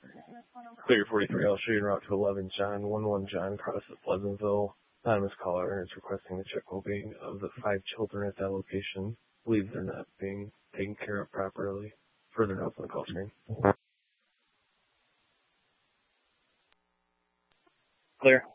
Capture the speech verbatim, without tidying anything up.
Clear forty-three, I'll show you en route to eleven John, one one John, crosses Pleasantville. Anonymous caller is requesting to check well-being of the five children at that location. Believes they're not being taken care of properly. Further notes on the call screen. Clear.